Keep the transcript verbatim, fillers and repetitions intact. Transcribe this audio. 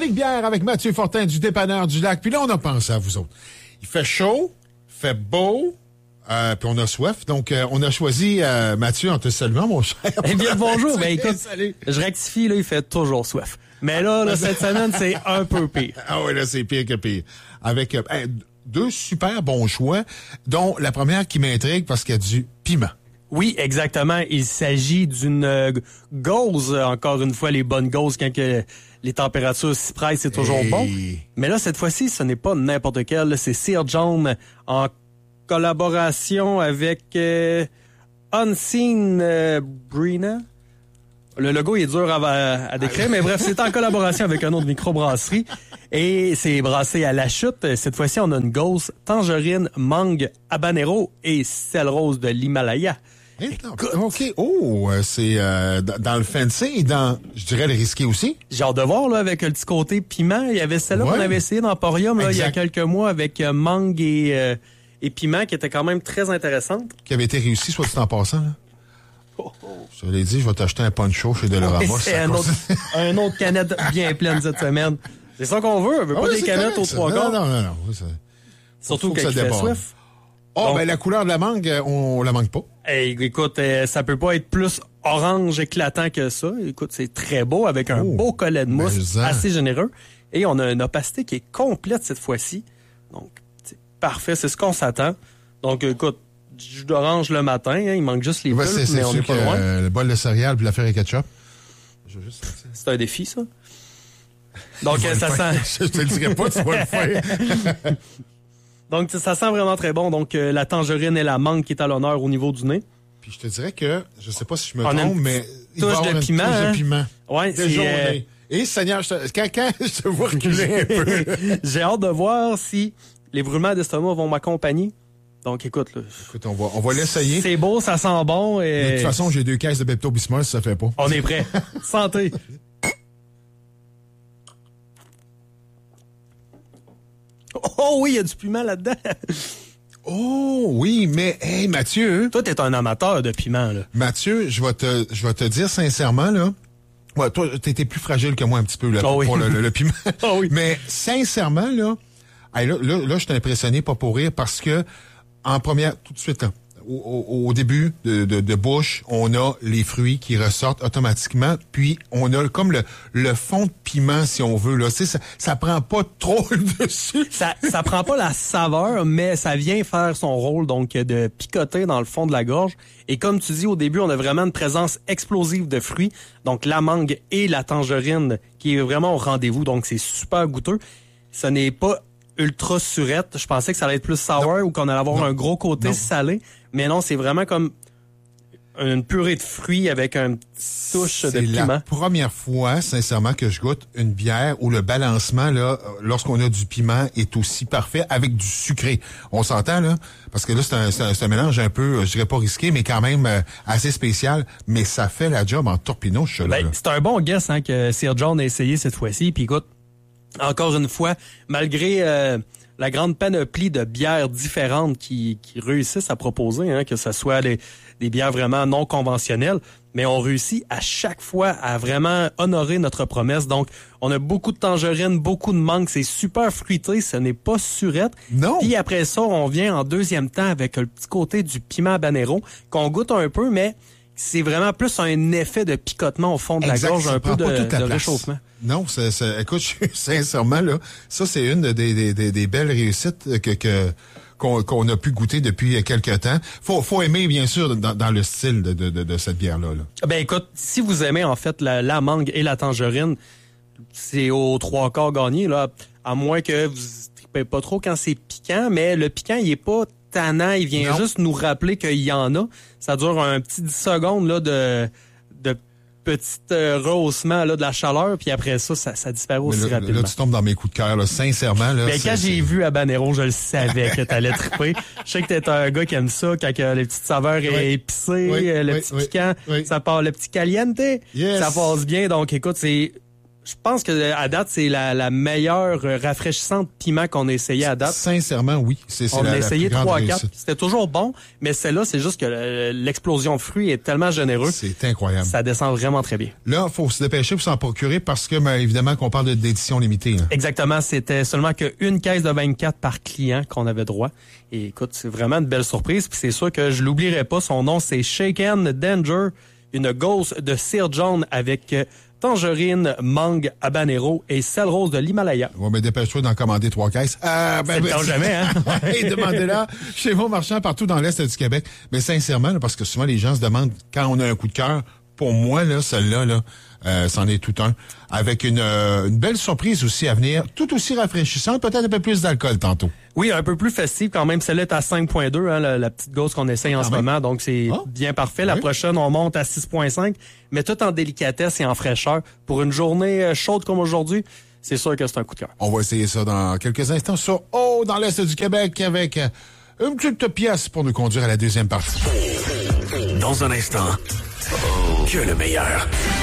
Chronique bière avec Mathieu Fortin du Dépanneur du Lac. Puis là, on a pensé à vous autres. Il fait chaud, il fait beau, euh, puis on a soif. Donc, euh, on a choisi, euh, Mathieu, en te saluant, mon cher. Eh bien, bonjour. Ben écoute, salut. Je rectifie, là, il fait toujours soif. Mais là, là cette semaine, c'est un peu pire. Ah oui, là, c'est pire que pire. Avec euh, deux super bons choix, dont la première qui m'intrigue parce qu'il y a du piment. Oui, exactement. Il s'agit d'une euh, gauze. Encore une fois, les bonnes gauzes, quand que les températures s'y pressent, c'est toujours Hey. bon. Mais là, cette fois-ci, ce n'est pas n'importe quel. Là, c'est Sir John en collaboration avec euh, Unseen euh, Brina. Le logo il est dur à, à décrire, mais bref, c'est en collaboration avec un autre microbrasserie. Et c'est brassé à la chute. Cette fois-ci, on a une gauze, tangerine, mangue, habanero et sel rose de l'Himalaya. OK. Oh, euh, c'est euh, dans le fancy et dans, je dirais, le risqué aussi. J'ai hâte de voir, là, avec le petit côté piment. Il y avait celle-là Ouais. qu'on avait essayé dans Emporium, là, il y a Exact. quelques mois avec euh, mangue et, euh, et piment, qui était quand même très intéressante. Qui avait été réussi, soit dit en passant. Là. Je te l'ai dit, je vais t'acheter un poncho chez Dolorama. Et si c'est ça un cause- autre, un autre canette bien pleine cette semaine. C'est ça qu'on veut. On veut Ah pas oui, des c'est canettes correct, aux ça. trois Non, quarts. non, non, non. Oui, ça- Surtout faut que quand ça il fait déborde. soif. Oh, Donc- ben la couleur de la mangue, euh, on la manque pas. Hey, écoute, euh, ça peut pas être plus orange éclatant que ça. Écoute, c'est très beau avec un Oh, beau collet de mousse mais en. assez généreux. Et on a une opacité qui est complète cette fois-ci. Donc, c'est parfait, c'est ce qu'on s'attend. Donc, écoute, du jus d'orange le matin, hein, il manque juste les Ouais, pulpes, c'est c'est mais on sûr n'est pas que loin. euh, le bol de céréales puis l'affaire et ketchup. Je veux juste sentir. C'est un défi, ça. Donc, Tu vas euh, le ça faire. sent... Je te le dirai pas, tu vas le faire. Donc, ça sent vraiment très bon. Donc, euh, la tangerine et la mangue qui est à l'honneur au niveau du nez. Puis je te dirais que, je sais pas si je me On a trompe, une mais il va y touche avoir de une piment, touche hein? de piment. Ouais, c'est... Déjeuner. euh, Et Seigneur, je te, quand, quand je te vois reculer un peu. J'ai hâte de voir si les brûlements d'estomac vont m'accompagner. Donc, écoute, là, Écoute, on va, on va l'essayer. c'est beau, ça sent bon De et toute façon, j'ai deux caisses de Pepto-Bismol, si ça fait pas. on est prêt. Santé! Oh oui, il y a du piment là-dedans. Oh, oui, mais, hey, Mathieu, Toi, t'es un amateur de piment, là. Mathieu, je vais te, je vais te dire sincèrement, là. Ouais, toi, t'étais plus fragile que moi un petit peu, là, Oh oui. pour le, le- le piment. Oh oui. Mais, sincèrement, là, hey, là, là, là, je suis impressionné, pas pour rire, parce que, en première, tout de suite, là, au, au, au début de, de, de bouche, on a les fruits qui ressortent automatiquement, puis on a comme le, le fond de piment, si on veut, là. Tu sais, ça, ça prend pas trop le dessus. Ça, ça prend pas la saveur, mais ça vient faire son rôle, donc, de picoter dans le fond de la gorge. Et comme tu dis, au début, on a vraiment une présence explosive de fruits. Donc, la mangue et la tangerine qui est vraiment au rendez-vous. Donc, c'est super goûteux. Ce n'est pas ultra surette. Je pensais que ça allait être plus sour ou qu'on allait avoir Non. un gros côté Non. salé. Mais non, c'est vraiment comme une purée de fruits avec une petite touche de C'est la piment. première fois, sincèrement, que je goûte une bière où le balancement, là, lorsqu'on a du piment, est aussi parfait avec du sucré. On s'entend, là? Parce que là, c'est un, c'est un, c'est un mélange un peu, je dirais pas risqué, mais quand même euh, assez spécial. Mais ça fait la job en torpinouche, ça, là. Ben, c'est un bon guess hein, que Sir John a essayé cette fois-ci. Puis écoute, encore une fois, malgré euh, la grande panoplie de bières différentes qui, qui réussissent à proposer, hein, que ce soit des, des bières vraiment non conventionnelles, mais on réussit à chaque fois à vraiment honorer notre promesse. Donc, on a beaucoup de tangerines, beaucoup de mangue, c'est super fruité, ce n'est pas surette. Non. Puis après ça, on vient en deuxième temps avec le petit côté du piment habanero qu'on goûte un peu, mais c'est vraiment plus un effet de picotement au fond de Exact, la gorge, ça un peu prend de, pas toute la de place. réchauffement. Non, c'est, c'est- écoute, je- sincèrement, là, ça, c'est une des, des, des, des belles réussites que, que, qu'on, qu'on a pu goûter depuis quelques temps. Faut, faut aimer, bien sûr, dans, dans le style de, de, de, de cette bière-là, là. Ben écoute, si vous aimez en fait la, la mangue et la tangerine, c'est aux trois quarts gagné, là. À moins que vous tripez pas trop quand c'est piquant, mais le piquant, il est pas tannant, il vient Non. juste nous rappeler qu'il y en a. Ça dure un petit dix secondes là, de, de petit euh, rehaussement là, de la chaleur, puis après ça, ça, ça disparaît Mais aussi là, rapidement. là, tu tombes dans mes coups de cœur, là, sincèrement, là. Ben, c'est- quand c'est- j'ai vu Habanero, je le savais que t'allais triper. Je sais que t'es un gars qui aime ça, quand que les petites saveurs Oui. épicées, Oui, euh, le oui, petit oui, piquant, oui. ça part, le petit caliente, Yes. ça passe bien. Donc, écoute, c'est Je pense que à date, c'est la, la meilleure rafraîchissante piment qu'on a essayé à date. Sincèrement, oui. C'est, c'est On la, a essayé trois à quatre. réussite. C'était toujours bon, mais celle-là, c'est juste que l'explosion de fruits est tellement généreuse. C'est incroyable. Ça descend vraiment très bien. Là, faut se dépêcher pour s'en procurer parce que, ben, évidemment, qu'on parle d'édition limitée. Là. Exactement. C'était seulement qu'une caisse de vingt-quatre par client qu'on avait droit. Et écoute, c'est vraiment une belle surprise. Puis c'est sûr que je l'oublierai pas. Son nom, c'est Shaken Danger, une gauze de Sir John avec tangerine, mangue, habanero et sel rose de l'Himalaya. Ouais, mais dépêche-toi d'en commander trois caisses. Ah, ben, C'est le ben, temps jamais, hein? Et demandez-la chez vos marchands partout dans l'Est du Québec. Mais sincèrement, là, parce que souvent les gens se demandent quand on a un coup de cœur. Pour moi, là, celle-là, là, euh, c'en est tout un. Avec une, euh, une belle surprise aussi à venir, tout aussi rafraîchissante, peut-être un peu plus d'alcool tantôt. Oui, un peu plus festive quand même. Celle-là est à cinq virgule deux, hein, la, la petite gauze qu'on essaye en ce moment. Donc, c'est ah, bien parfait. La oui. prochaine, on monte à six virgule cinq, mais tout en délicatesse et en fraîcheur. Pour une journée chaude comme aujourd'hui, c'est sûr que c'est un coup de cœur. On va essayer ça dans quelques instants sur Oh, dans l'Est du Québec avec euh, une petite pièce pour nous conduire à la deuxième partie. Dans un instant, que le meilleur.